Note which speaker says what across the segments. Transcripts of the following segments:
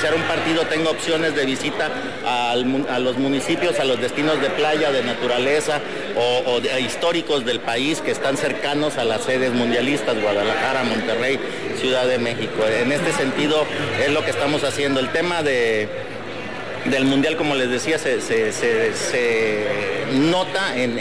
Speaker 1: iniciar un partido tenga opciones de visita a los municipios, a los destinos de playa, de naturaleza o históricos del país que están cercanos a las sedes mundialistas, Guadalajara, Monterrey, Ciudad de México. En este sentido es lo que estamos haciendo. El tema del Mundial, como les decía, se nota en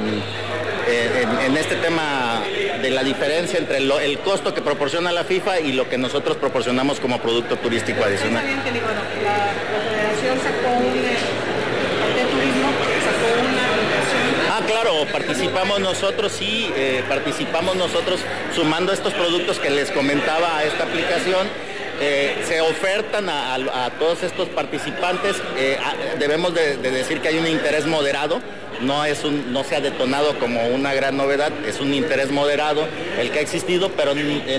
Speaker 1: este tema de la diferencia entre el costo que proporciona la FIFA y lo que nosotros proporcionamos como producto turístico adicional.
Speaker 2: Está bien que la Federación sacó de turismo, sacó una inversión.
Speaker 1: Claro, participamos nosotros sumando estos productos que les comentaba a esta aplicación. Se ofertan a todos estos participantes. Debemos de decir que hay un interés moderado. No se ha detonado como una gran novedad, es un interés moderado el que ha existido, pero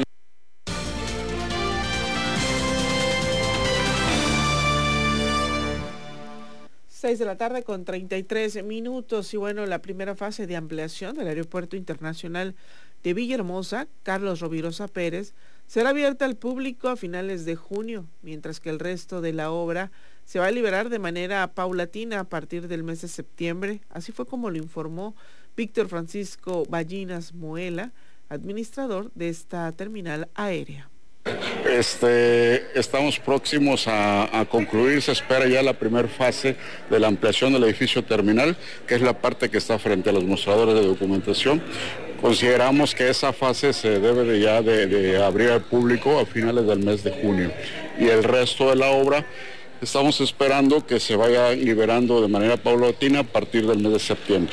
Speaker 2: 6:33 p.m. Y bueno, la primera fase de ampliación del Aeropuerto Internacional de Villahermosa, Carlos Rovirosa Pérez, será abierta al público a finales de junio, mientras que el resto de la obra se va a liberar de manera paulatina a partir del mes de septiembre. Así fue como lo informó Víctor Francisco Ballinas Moela, administrador de esta terminal aérea.
Speaker 3: Estamos próximos a concluir, se espera ya la primera fase de la ampliación del edificio terminal, que es la parte que está frente a los mostradores de documentación. Consideramos que esa fase se debe de abrir al público a finales del mes de junio, y el resto de la obra estamos esperando que se vaya liberando de manera paulatina a partir del mes de septiembre.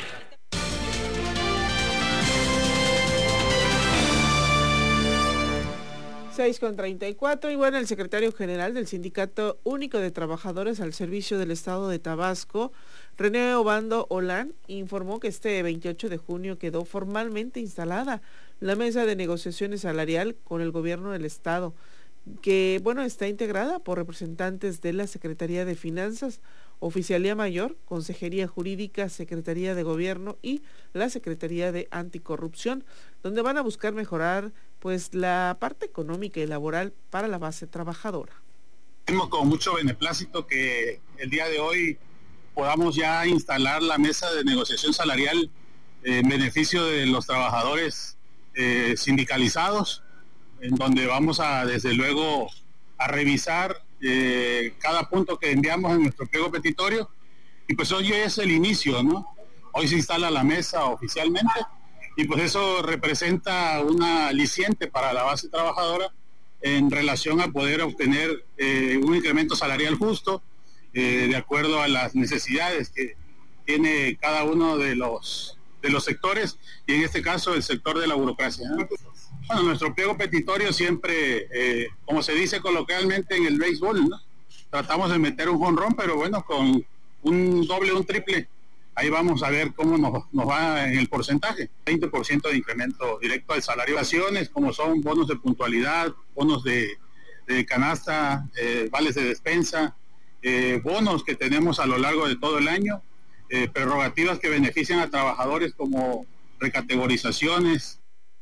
Speaker 2: Con 34 y bueno, el secretario general del Sindicato Único de Trabajadores al Servicio del Estado de Tabasco, René Obando Olán, informó que este 28 de junio quedó formalmente instalada la mesa de negociaciones salarial con el gobierno del Estado, que bueno, está integrada por representantes de la Secretaría de Finanzas, Oficialía Mayor, Consejería Jurídica, Secretaría de Gobierno y la Secretaría de Anticorrupción, donde van a buscar mejorar pues la parte económica y laboral para la base trabajadora.
Speaker 4: Tenemos con mucho beneplácito que el día de hoy podamos ya instalar la mesa de negociación salarial en beneficio de los trabajadores sindicalizados, en donde vamos desde luego a revisar cada punto que enviamos en nuestro pliego petitorio, y pues hoy es el inicio, ¿no? Hoy se instala la mesa oficialmente, y pues eso representa una aliciente para la base trabajadora en relación a poder obtener un incremento salarial justo, de acuerdo a las necesidades que tiene cada uno de los sectores, y en este caso el sector de la burocracia, ¿no? Bueno, nuestro pliego petitorio siempre, como se dice coloquialmente en el béisbol, ¿no? Tratamos de meter un jonrón, pero bueno, con un doble, un triple, ahí vamos a ver cómo nos va en el porcentaje. 20% de incremento directo al salario. Acciones como son bonos de puntualidad, bonos de canasta, vales de despensa, bonos que tenemos a lo largo de todo el año, prerrogativas que benefician a trabajadores como recategorizaciones.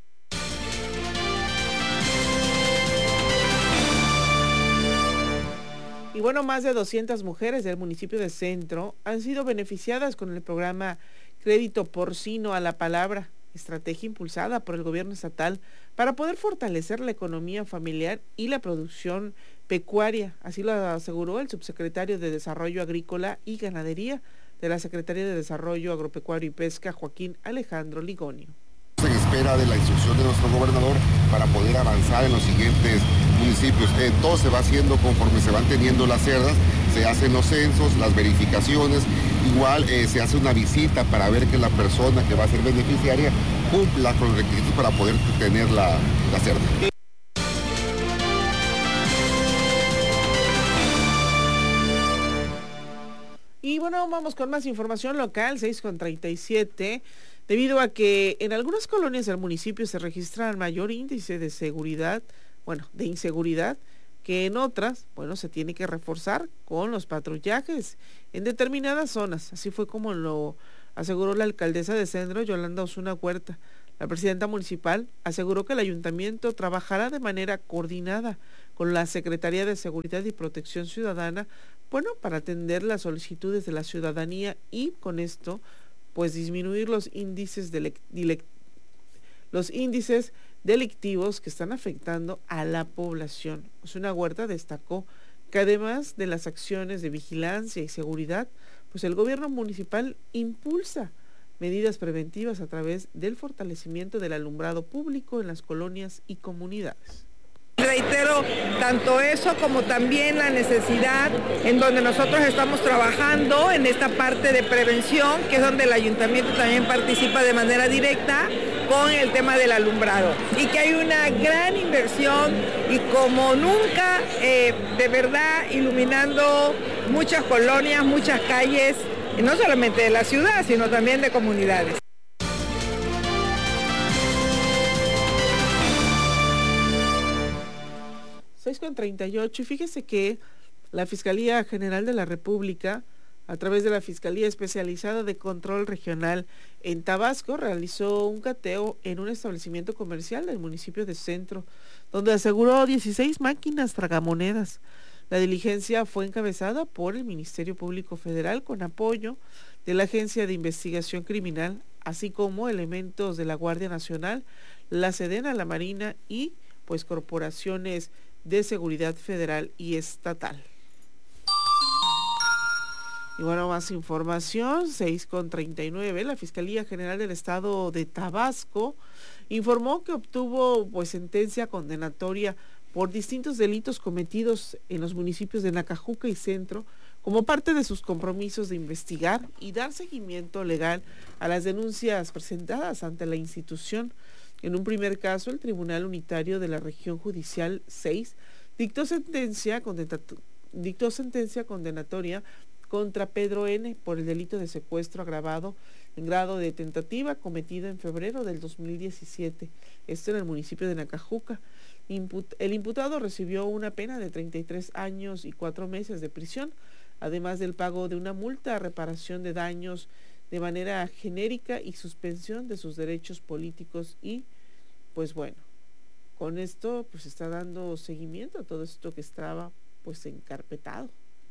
Speaker 2: Y bueno, más de 200 mujeres del municipio de Centro han sido beneficiadas con el programa Crédito Porcino a la Palabra, estrategia impulsada por el gobierno estatal para poder fortalecer la economía familiar y la producción pecuaria. Así lo aseguró el subsecretario de Desarrollo Agrícola y Ganadería de la Secretaría de Desarrollo Agropecuario y Pesca, Joaquín Alejandro Ligonio.
Speaker 5: En espera de la instrucción de nuestro gobernador para poder avanzar en los siguientes municipios. Todo se va haciendo conforme se van teniendo las cerdas, se hacen los censos, las verificaciones, igual se hace una visita para ver que la persona que va a ser beneficiaria cumpla con los requisitos para poder tener la cerda.
Speaker 2: Y bueno, vamos con más información local, 6:37. Debido a que en algunas colonias del municipio se registra mayor índice de inseguridad, que en otras, se tiene que reforzar con los patrullajes en determinadas zonas. Así fue como lo aseguró la alcaldesa de Centro, Yolanda Osuna Huerta. La presidenta municipal aseguró que el ayuntamiento trabajará de manera coordinada con la Secretaría de Seguridad y Protección Ciudadana, para atender las solicitudes de la ciudadanía y con esto, pues disminuir los índices delictivos que están afectando a la población. Osuna Huerta destacó que además de las acciones de vigilancia y seguridad, pues el gobierno municipal impulsa medidas preventivas a través del fortalecimiento del alumbrado público en las colonias y comunidades.
Speaker 6: Reitero tanto eso como también la necesidad en donde nosotros estamos trabajando en esta parte de prevención, que es donde el ayuntamiento también participa de manera directa con el tema del alumbrado, y que hay una gran inversión y como nunca, de verdad, iluminando muchas colonias, muchas calles, y no solamente de la ciudad, sino también de comunidades.
Speaker 2: Con 38, y fíjese que la Fiscalía General de la República, a través de la Fiscalía Especializada de Control Regional en Tabasco, realizó un cateo en un establecimiento comercial del municipio de Centro, donde aseguró 16 máquinas tragamonedas. La diligencia fue encabezada por el Ministerio Público Federal con apoyo de la Agencia de Investigación Criminal, así como elementos de la Guardia Nacional, la Sedena, la Marina y pues corporaciones de seguridad federal y estatal. Y más información, 6:39, la Fiscalía General del Estado de Tabasco informó que obtuvo sentencia condenatoria por distintos delitos cometidos en los municipios de Nacajuca y Centro, como parte de sus compromisos de investigar y dar seguimiento legal a las denuncias presentadas ante la institución. En un primer caso, el Tribunal Unitario de la Región Judicial 6 dictó sentencia condenatoria contra Pedro N. por el delito de secuestro agravado en grado de tentativa cometido en febrero del 2017, esto en el municipio de Nacajuca. El imputado recibió una pena de 33 años y 4 meses de prisión, además del pago de una multa a reparación de daños de manera genérica y suspensión de sus derechos políticos y con esto se está dando seguimiento a todo esto que estaba encarpetado.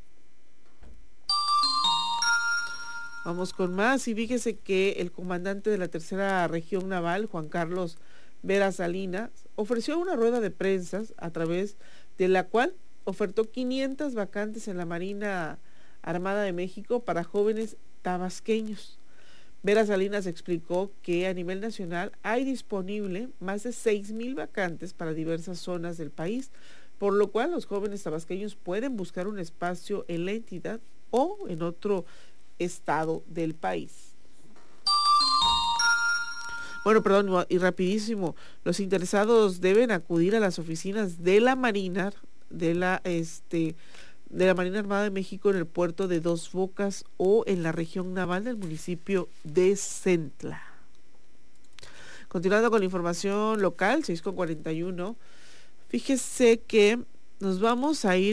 Speaker 2: Vamos con más, y fíjese que el comandante de la Tercera Región Naval, Juan Carlos Vera Salinas, ofreció una rueda de prensa a través de la cual ofertó 500 vacantes en la Marina Armada de México para jóvenes tabasqueños. Vera Salinas explicó que a nivel nacional hay disponible más de 6,000 vacantes para diversas zonas del país, por lo cual los jóvenes tabasqueños pueden buscar un espacio en la entidad o en otro estado del país. Y rapidísimo, los interesados deben acudir a las oficinas de la Marina, de la Marina Armada de México en el puerto de Dos Bocas o en la región naval del municipio de Centla. Continuando con la información local, 6:41, fíjese que nos vamos a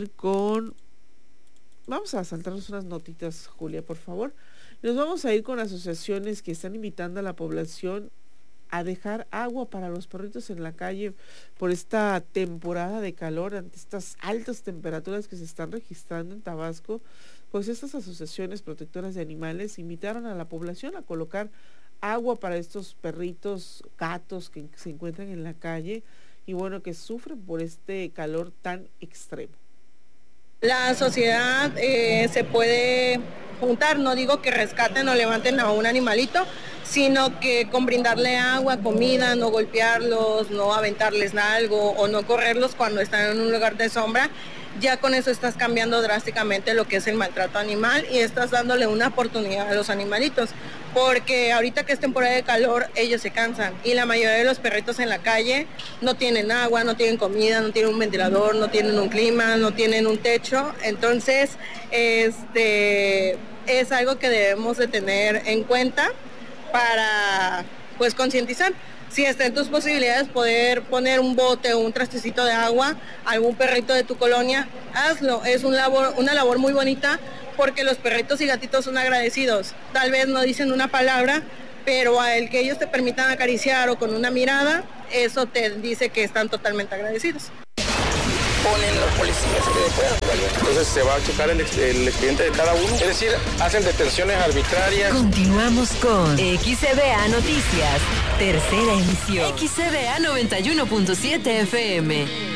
Speaker 2: saltarnos unas notitas, Julia, por favor. Nos vamos a ir con asociaciones que están invitando a la población a dejar agua para los perritos en la calle por esta temporada de calor, ante estas altas temperaturas que se están registrando en Tabasco. Estas asociaciones protectoras de animales invitaron a la población a colocar agua para estos perritos, gatos que se encuentran en la calle y que sufren por este calor tan extremo.
Speaker 6: La sociedad se puede juntar, no digo que rescaten o levanten a un animalito, sino que con brindarle agua, comida, no golpearlos, no aventarles algo o no correrlos cuando están en un lugar de sombra, ya con eso estás cambiando drásticamente lo que es el maltrato animal y estás dándole una oportunidad a los animalitos, porque ahorita que es temporada de calor ellos se cansan y la mayoría de los perritos en la calle no tienen agua, no tienen comida, no tienen un ventilador, no tienen un clima, no tienen un techo, entonces es algo que debemos de tener en cuenta para concientizar. Si está en tus posibilidades poder poner un bote o un trastecito de agua a algún perrito de tu colonia, hazlo. Es una labor muy bonita porque los perritos y gatitos son agradecidos. Tal vez no dicen una palabra, pero a el que ellos te permitan acariciar o con una mirada, eso te dice que están totalmente agradecidos.
Speaker 7: Ponen los policías que puedan. Entonces se va a checar el expediente de cada uno. Es decir, hacen detenciones arbitrarias.
Speaker 8: Continuamos con XCBA Noticias, tercera emisión. XCBA 91.7 FM.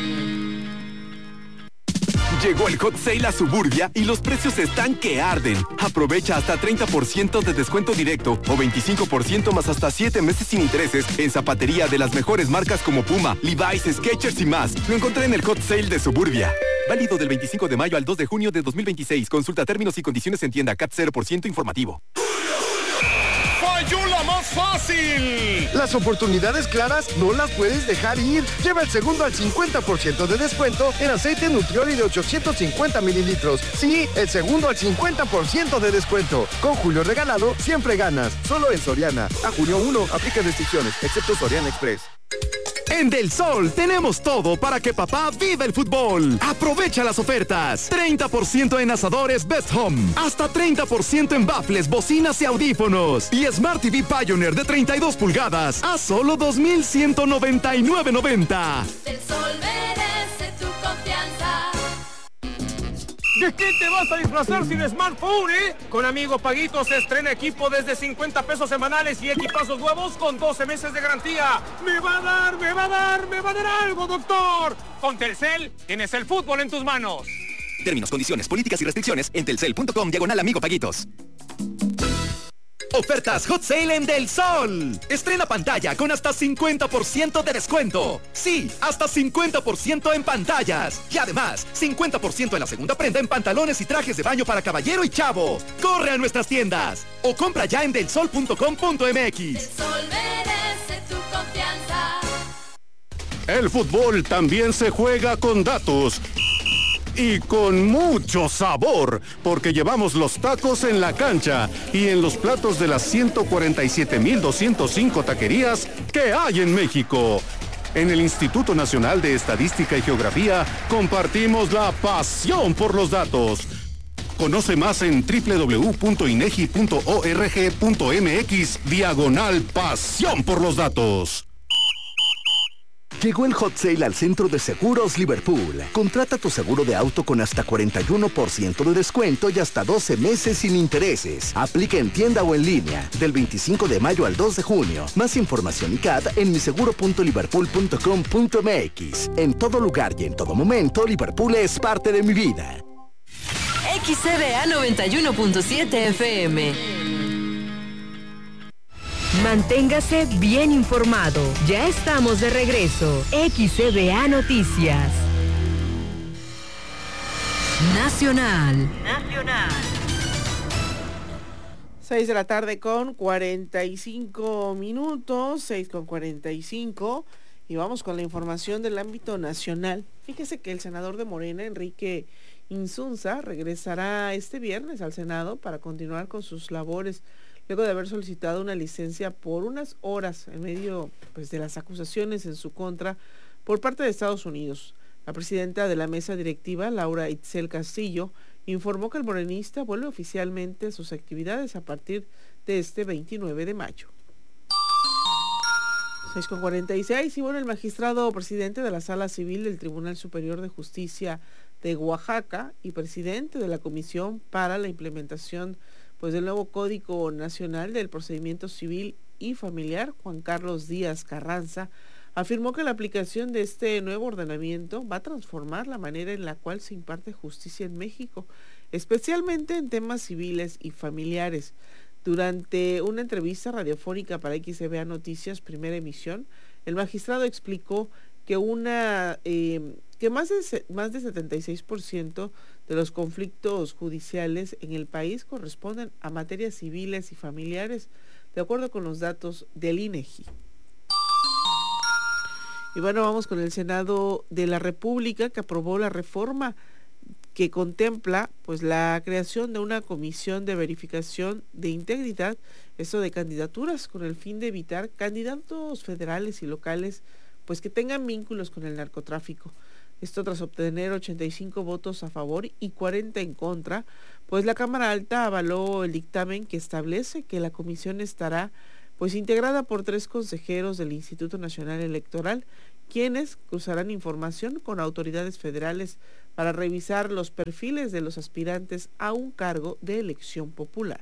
Speaker 9: Llegó el Hot Sale a Suburbia y los precios están que arden. Aprovecha hasta 30% de descuento directo o 25% más hasta 7 meses sin intereses en zapatería de las mejores marcas como Puma, Levi's, Skechers y más. Lo encontré en el Hot Sale de Suburbia. Válido del 25 de mayo al 2 de junio de 2026. Consulta términos y condiciones en tienda. CAT 0% informativo.
Speaker 10: ¡Falló la más fácil!
Speaker 11: Las oportunidades claras no las puedes dejar ir. Lleva el segundo al 50% de descuento en aceite Nutrioli de 850 mililitros. Sí, el segundo al 50% de descuento. Con Julio Regalado, siempre ganas. Solo en Soriana. A junio 1, aplica restricciones, excepto Soriana Express.
Speaker 9: En Del Sol tenemos todo para que papá viva el fútbol. Aprovecha las ofertas. 30% en asadores Best Home. Hasta 30% en baffles, bocinas y audífonos. Y Smart TV Pioneer de 32 pulgadas a solo $2,199.90.
Speaker 12: Del Sol merece tu confianza.
Speaker 10: ¿De qué te vas a disfrazar sin smartphone, Con Amigo Paguito se estrena equipo desde 50 pesos semanales y equipazos nuevos con 12 meses de garantía. ¡Me va a dar algo, doctor! Con Telcel tienes el fútbol en tus manos.
Speaker 9: Términos, condiciones, políticas y restricciones en telcel.com/Amigo Paguitos. Ofertas Hot Sale en Del Sol. Estrena pantalla con hasta 50% de descuento. Sí, hasta 50% en pantallas. Y además, 50% en la segunda prenda en pantalones y trajes de baño para caballero y chavo. Corre a nuestras tiendas o compra ya en delsol.com.mx.
Speaker 12: Del Sol merece tu confianza.
Speaker 13: El fútbol también se juega con datos. Y con mucho sabor, porque llevamos los tacos en la cancha y en los platos de las 147,205 taquerías que hay en México. En el Instituto Nacional de Estadística y Geografía compartimos la pasión por los datos. Conoce más en www.inegi.org.mx/pasión por los datos.
Speaker 14: Llegó el Hot Sale al Centro de Seguros Liverpool. Contrata tu seguro de auto con hasta 41% de descuento y hasta 12 meses sin intereses. Aplica en tienda o en línea, del 25 de mayo al 2 de junio. Más información y CAD en miseguro.liverpool.com.mx. En todo lugar y en todo momento, Liverpool es parte de mi vida.
Speaker 8: XCBA 91.7 FM. Manténgase bien informado. Ya estamos de regreso. XCBA Noticias. Nacional.
Speaker 2: 6 de la tarde con 45 minutos, 6:45, y vamos con la información del ámbito nacional. Fíjese que el senador de Morena, Enrique Insunza, regresará este viernes al Senado para continuar con sus labores luego de haber solicitado una licencia por unas horas en medio de las acusaciones en su contra por parte de Estados Unidos. La presidenta de la mesa directiva, Laura Itzel Castillo, informó que el morenista vuelve oficialmente a sus actividades a partir de este 29 de mayo. 6:46, y el magistrado presidente de la Sala Civil del Tribunal Superior de Justicia de Oaxaca y presidente de la Comisión para la Implementación del nuevo Código Nacional del Procedimiento Civil y Familiar, Juan Carlos Díaz Carranza, afirmó que la aplicación de este nuevo ordenamiento va a transformar la manera en la cual se imparte justicia en México, especialmente en temas civiles y familiares. Durante una entrevista radiofónica para XCBA Noticias, primera emisión, el magistrado explicó que más de 76% de los conflictos judiciales en el país corresponden a materias civiles y familiares, de acuerdo con los datos del INEGI. Y vamos con el Senado de la República, que aprobó la reforma que contempla la creación de una comisión de verificación de integridad, de candidaturas, con el fin de evitar candidatos federales y locales que tengan vínculos con el narcotráfico. Esto tras obtener 85 votos a favor y 40 en contra, la Cámara Alta avaló el dictamen que establece que la comisión estará pues integrada por 3 consejeros del Instituto Nacional Electoral, quienes cruzarán información con autoridades federales para revisar los perfiles de los aspirantes a un cargo de elección popular.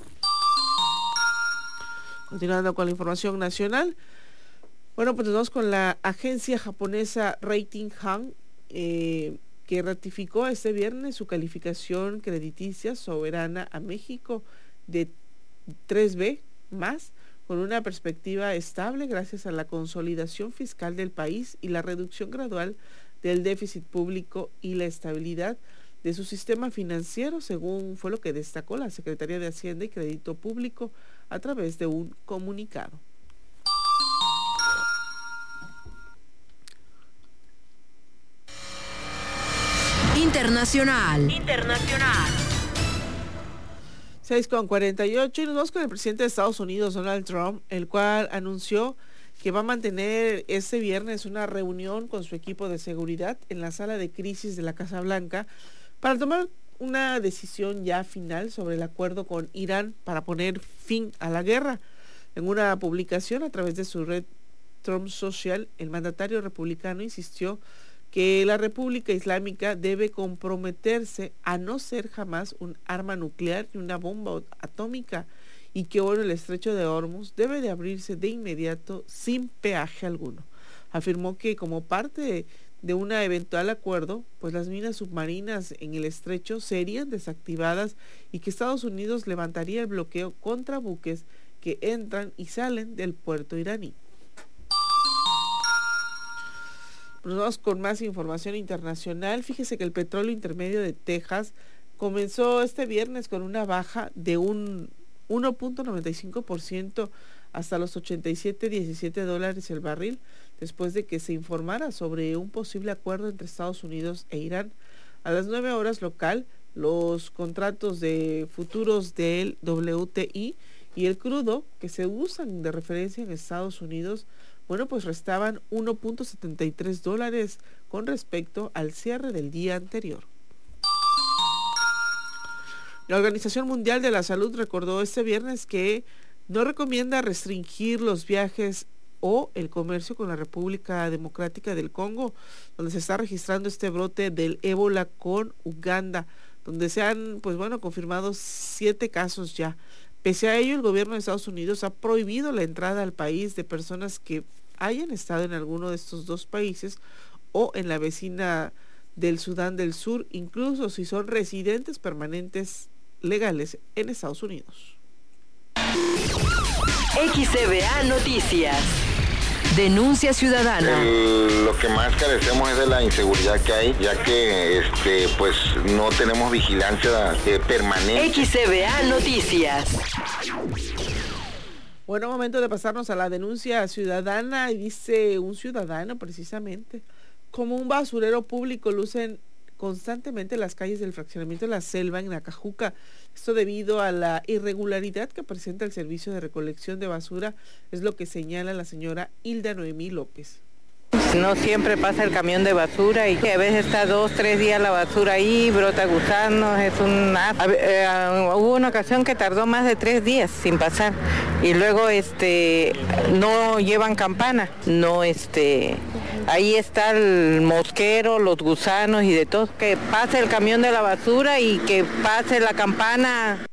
Speaker 2: Continuando con la información nacional, bueno, pues nos vamos con la agencia japonesa Rating Hang, que ratificó este viernes su calificación crediticia soberana a México de 3B+, con una perspectiva estable gracias a la consolidación fiscal del país y la reducción gradual del déficit público y la estabilidad de su sistema financiero, según fue lo que destacó la Secretaría de Hacienda y Crédito Público a través de un comunicado.
Speaker 8: Internacional.
Speaker 2: 6:48 y nos vamos con el presidente de Estados Unidos, Donald Trump, el cual anunció que va a mantener este viernes una reunión con su equipo de seguridad en la sala de crisis de la Casa Blanca para tomar una decisión ya final sobre el acuerdo con Irán para poner fin a la guerra. En una publicación a través de su red Trump Social, el mandatario republicano insistió que la República Islámica debe comprometerse a no ser jamás un arma nuclear ni una bomba atómica y que el estrecho de Hormuz debe de abrirse de inmediato sin peaje alguno. Afirmó que como parte de un eventual acuerdo, pues las minas submarinas en el estrecho serían desactivadas y que Estados Unidos levantaría el bloqueo contra buques que entran y salen del puerto iraní. Nos vamos con más información internacional. Fíjese que el petróleo intermedio de Texas comenzó este viernes con una baja de un 1.95% hasta los $87.17 el barril, después de que se informara sobre un posible acuerdo entre Estados Unidos e Irán. A las 9 horas local, los contratos de futuros del WTI y el crudo, que se usan de referencia en Estados Unidos, bueno, pues restaban $1.73 con respecto al cierre del día anterior. La Organización Mundial de la Salud recordó este viernes que no recomienda restringir los viajes o el comercio con la República Democrática del Congo, donde se está registrando este brote del ébola, con Uganda, donde se han, pues bueno, confirmado 7 casos ya. Pese a ello, el gobierno de Estados Unidos ha prohibido la entrada al país de personas que hayan estado en alguno de estos 2 países o en la vecina del Sudán del Sur, incluso si son residentes permanentes legales en Estados Unidos.
Speaker 8: XCBA Noticias. Denuncia ciudadana.
Speaker 15: Lo que más carecemos es de la inseguridad que hay, ya que pues no tenemos vigilancia permanente.
Speaker 8: XCBA Noticias.
Speaker 2: Bueno, momento de pasarnos a la denuncia ciudadana. Y dice un ciudadano precisamente: como un basurero público lucen constantemente las calles del fraccionamiento de La Selva en Nacajuca. Esto debido a la irregularidad que presenta el servicio de recolección de basura, es lo que señala la señora Hilda Noemí López.
Speaker 16: No siempre pasa el camión de basura y a veces está 2-3 días la basura ahí, brota gusanos, es hubo una ocasión que tardó más de 3 días sin pasar y luego no llevan campana, ahí está el mosquero, los gusanos y de todo. Que pase el camión de la basura y que pase la campana.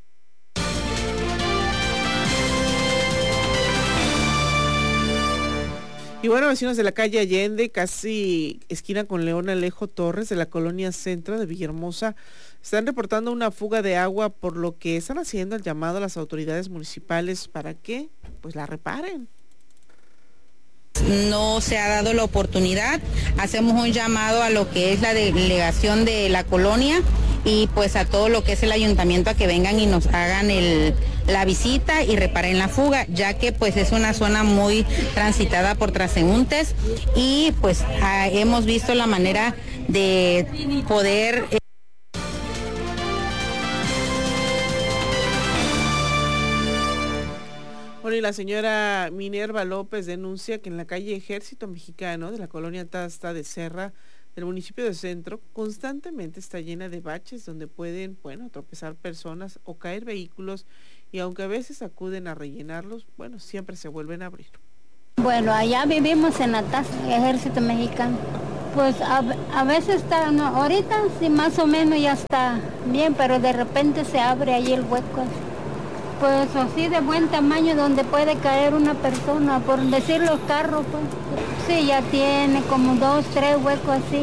Speaker 2: Y bueno, vecinos de la calle Allende, casi esquina con León Alejo Torres, de la colonia Centro de Villahermosa, están reportando una fuga de agua, por lo que están haciendo el llamado a las autoridades municipales para que pues la reparen.
Speaker 17: No se ha dado la oportunidad, hacemos un llamado a lo que es la delegación de la colonia y pues a todo lo que es el ayuntamiento a que vengan y nos hagan la visita y reparen la fuga, ya que pues es una zona muy transitada por transeúntes y pues hemos visto la manera de poder...
Speaker 2: Bueno, y la señora Minerva López denuncia que en la calle Ejército Mexicano de la colonia Tasta de Serra del municipio de Centro constantemente está llena de baches donde pueden, tropezar personas o caer vehículos, y aunque a veces acuden a rellenarlos, siempre se vuelven a abrir.
Speaker 18: Bueno, allá vivimos en Atas, Ejército Mexicano. Pues a veces está, no, ahorita sí más o menos ya está bien, pero de repente se abre ahí el hueco. Pues así de buen tamaño donde puede caer una persona, por decir los carros, pues. Sí, ya tiene como 2, 3 huecos así.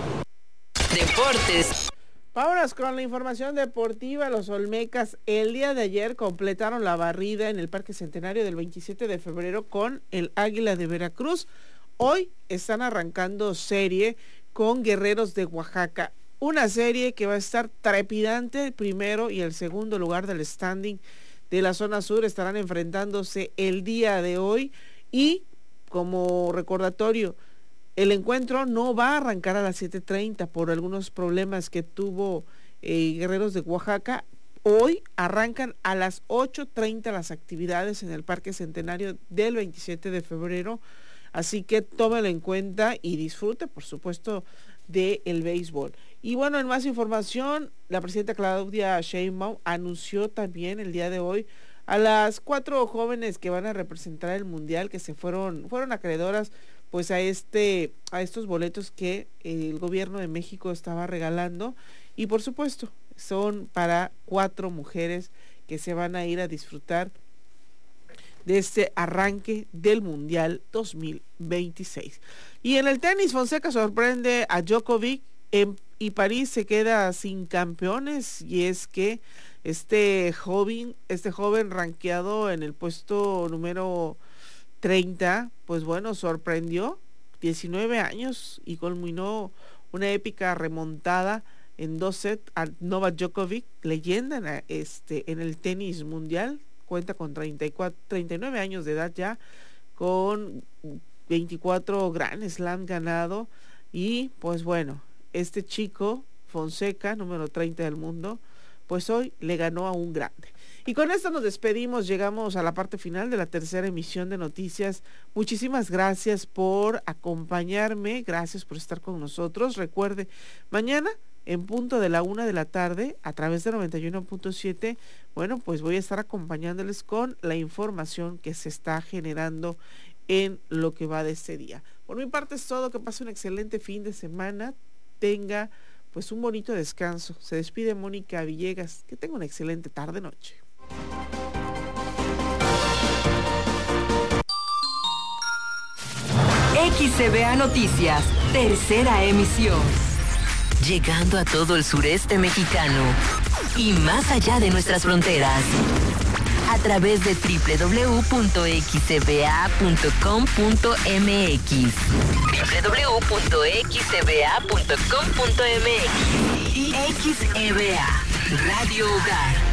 Speaker 8: Deportes.
Speaker 2: Vámonos con la información deportiva. Los Olmecas el día de ayer completaron la barrida en el Parque Centenario del 27 de febrero con el Águila de Veracruz. Hoy están arrancando serie con Guerreros de Oaxaca. Una serie que va a estar trepidante. El primero y el segundo lugar del standing de la zona sur estarán enfrentándose el día de hoy. Y como recordatorio, el encuentro no va a arrancar a las 7:30 por algunos problemas que tuvo Guerreros de Oaxaca. Hoy arrancan a las 8:30 las actividades en el Parque Centenario del 27 de febrero. Así que tómelo en cuenta y disfrute, por supuesto, del béisbol. Y en más información, la presidenta Claudia Sheinbaum anunció también el día de hoy a las 4 jóvenes que van a representar el Mundial, que fueron acreedoras pues a estos boletos que el gobierno de México estaba regalando, y por supuesto son para 4 mujeres que se van a ir a disfrutar de este arranque del Mundial 2026. Y en el tenis, Fonseca sorprende a Djokovic y París se queda sin campeones, y es que este joven rankeado en el puesto número 30, sorprendió, 19 años, y culminó una épica remontada en 2 sets a Novak Djokovic, leyenda en el tenis mundial. Cuenta con 39 años de edad ya, con 24 Grand Slam ganado, y este chico Fonseca, número 30 del mundo, pues hoy le ganó a un grande. Y con esto nos despedimos, llegamos a la parte final de la tercera emisión de Noticias. Muchísimas gracias por acompañarme, gracias por estar con nosotros. Recuerde, mañana en punto de la 1 de la tarde, a través de 91.7, voy a estar acompañándoles con la información que se está generando en lo que va de este día. Por mi parte es todo, que pase un excelente fin de semana, tenga un bonito descanso. Se despide Mónica Villegas, que tenga una excelente tarde-noche.
Speaker 8: XCBA Noticias, tercera emisión. Llegando a todo el sureste mexicano y más allá de nuestras fronteras. A través de www.xcba.com.mx. www.xcba.com.mx. Y XEBA, Radio Hogar.